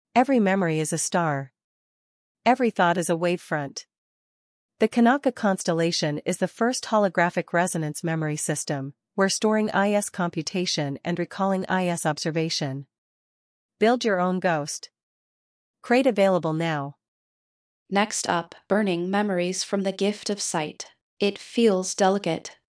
Every memory is a star. Every thought is a wavefront. The Kanaka constellation is the first holographic resonance memory system, where storing IS computation and recalling IS observation. Build your own ghost. Crate available now. Next up, burning memories from the gift of sight. It feels delicate,